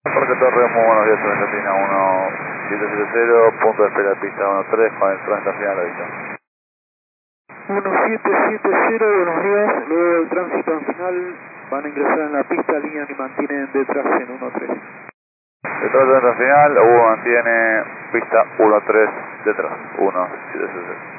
Parque Torre, muy buenos días, Argentina 1770, punto de espera pista 13 con el tránsito final aviso. 1770, buenos días, luego del tránsito al final van a ingresar en la pista, línea que mantienen detrás en 13. Detrás del tránsito final, Hugo mantiene pista 13 detrás, 1770.